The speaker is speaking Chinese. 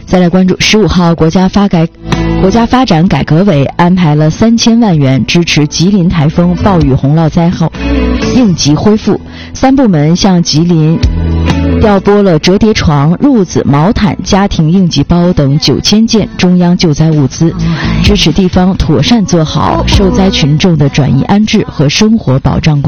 再来关注15号，国家发展改革委安排了3000万元支持吉林台风暴雨洪涝灾后应急恢复，3部门向吉林调拨了折叠床、褥子、毛毯、家庭应急包等9000件中央救灾物资，支持地方妥善做好受灾群众的转移安置和生活保障工作。